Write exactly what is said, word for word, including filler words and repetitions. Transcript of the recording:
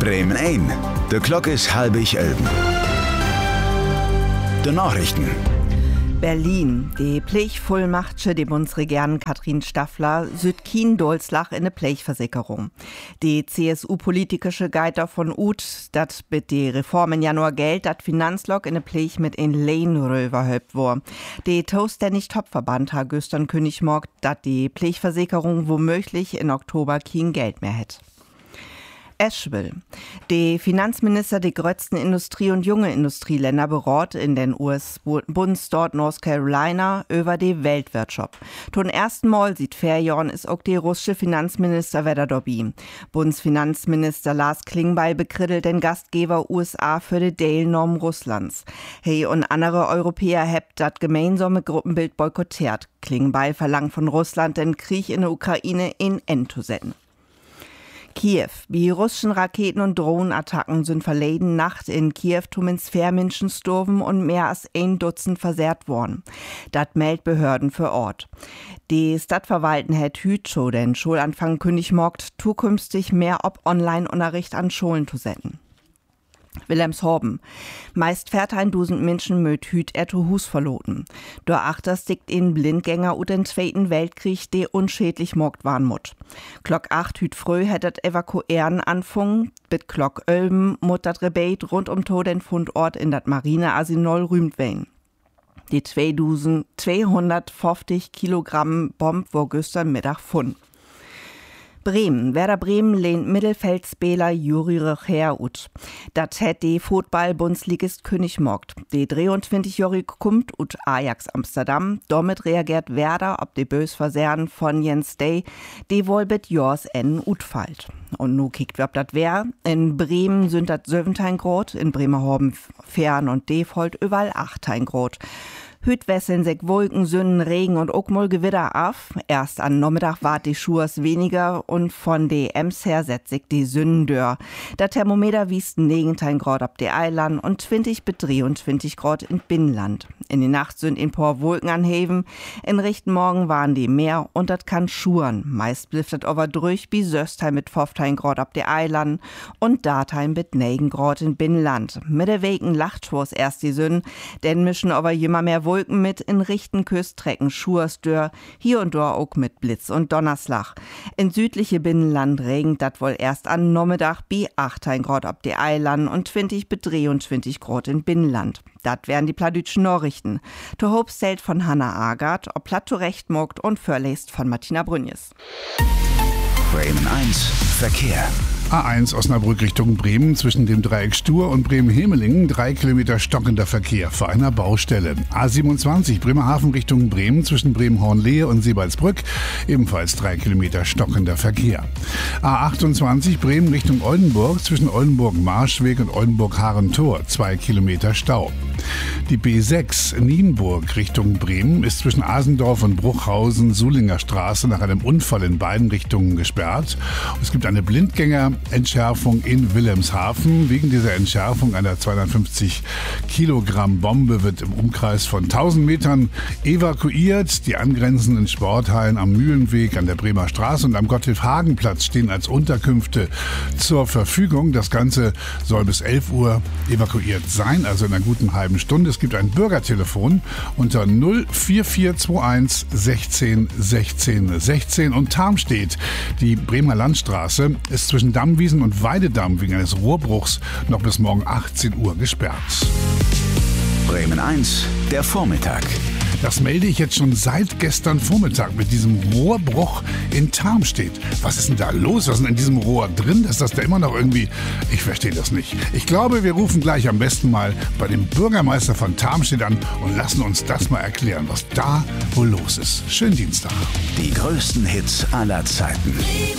Bremen ein. De Klok is halbig elben. De Nachrichten. Berlin. Die Pflegvollmachtsche die Bundesregierung Katrin Staffler süd kien Dolzlach in de Pflegversicherung. Die C S U-politische Geiter von Ut, dat mit die Reform in Januar Geld, dat Finanzlog in de Pfleg mit in Lehnröver höpt war. Die Toastständig Topverband ha gestern König morgt, dat die Pflegversicherung womöglich in Oktober kein Geld mehr hätt. Asheville. Die Finanzminister der größten Industrie- und junge Industrieländer berät in den U S-Bundesstaat North Carolina über die Weltwirtschaft. Zum ersten Mal sieht Fairjahren ist auch der russische Finanzminister wieder dabei. Bundesfinanzminister Lars Klingbeil bekrittelt den Gastgeber U S A für die Teilnahme Russlands. Hey und andere Europäer habt das gemeinsame Gruppenbild boykottiert. Klingbeil verlangt von Russland den Krieg in der Ukraine in End zu setzen. Kiew. Die russischen Raketen- und Drohnenattacken sind verleden Nacht in Kiew zumindest vier Menschen gestorben und mehr als ein Dutzend versehrt worden. Das meldet Behörden vor Ort. Die Stadtverwaltung hat Hütscho den Schulanfang kündig morgt, zukünftig mehr ob Online-Unterricht an Schulen zu setzen. Wilhelmshaven. Meist viertausend Menschen möt Hüt etto Hus verloten. Der Achter stickt in Blindgänger und den Zweiten Weltkrieg, die unschädlich morgt waren mut. Glock acht Hüt früh hättet evakuieren anfangen, mit Glock elben mut dat Rebate rund um to den Fundort in dat Marinearsenal rühmt wen. Die zweihundertfünfzig Kilogramm Bomb wo gestern Mittag fund. Bremen. Werder Bremen lehnt Mittelfeldspieler Juri Recher ut. Dat hätt die Football-Bundesligist König morgt. Die dreiundzwanzig-Jährige kommt ut Ajax Amsterdam. Damit reagiert Werder ob die bös Versern von Jens Day, die wohl mit Jors en ut fallt. Und nu kickt wir ob dat wär. In Bremen sind dat siebzehn Grad, in Bremerhaven Fern und Defold überall achtzehn Grad. Hüt wesseln sich Wolken, Sünden, Regen und auch mal Gewitter auf. Erst an Nachmittag wart die Schurs weniger und von de Ems her setzt sich die Sünden dör. Der Thermometer wies neunzehn Grad ab de Eiland und zwanzig bis dreiundzwanzig Grad in Binnenland. In die Nacht sind in paar Wolken anheben. In Richten Morgen waren die Meer und dat kann schuren. Meist bliftet aber durch bis Söstheim mit fünfzehn Grad ab de Eiland und Datheim mit neun Grad in Binnenland. Mit der Wegen lacht schwurs erst die Sünden, denn mischen aber jümmer mehr Wolken mit in Richten Küstrecken, Schursdör, hier und dort auch mit Blitz und Donnerslag. In südliche Binnenland regnet dat wohl erst an Nachmittag bi achtzehn Grad ab de Eiland und zwanzig bis dreiundzwanzig Grad in Binnenland. Dat wären die plattdütschen Nachrichten. To Hopezelt von Hanna Agard, ob Platt recht mogt und vorlest von Martina Brünjes. Bremen eins Verkehr. A eins Osnabrück Richtung Bremen zwischen dem Dreieck Stur und Bremen-Hemelingen drei Kilometer stockender Verkehr vor einer Baustelle. A siebenundzwanzig Bremerhaven Richtung Bremen zwischen Bremen-Hornlehe und Sebalsbrück ebenfalls drei Kilometer stockender Verkehr. A achtundzwanzig Bremen Richtung Oldenburg zwischen Oldenburg-Marschweg und Oldenburg-Harentor zwei Kilometer Stau. Die B sechs Nienburg Richtung Bremen ist zwischen Asendorf und Bruchhausen Sulinger Straße nach einem Unfall in beiden Richtungen gesperrt. Es gibt eine Blindgängerentschärfung in Wilhelmshaven. Wegen dieser Entschärfung einer zweihundertfünfzig Kilogramm Bombe wird im Umkreis von tausend Metern evakuiert. Die angrenzenden Sporthallen am Mühlenweg, an der Bremer Straße und am Gotthilf-Hagen-Platz stehen als Unterkünfte zur Verfügung. Das Ganze soll bis elf Uhr evakuiert sein, also in einer guten halben Stunde. Es gibt ein Bürgertelefon unter null vier vier zwei eins sechzehn sechzehn sechzehn und Tarmstedt. Die Bremer Landstraße ist zwischen Dammwiesen und Weidedamm wegen eines Rohrbruchs noch bis morgen achtzehn Uhr gesperrt. Bremen eins, der Vormittag. Das melde ich jetzt schon seit gestern Vormittag mit diesem Rohrbruch in Tarmstedt. Was ist denn da los? Was ist denn in diesem Rohr drin? Ist das da immer noch irgendwie? Ich verstehe das nicht. Ich glaube, wir rufen gleich am besten mal bei dem Bürgermeister von Tarmstedt an und lassen uns das mal erklären, was da wohl los ist. Schönen Dienstag. Die größten Hits aller Zeiten.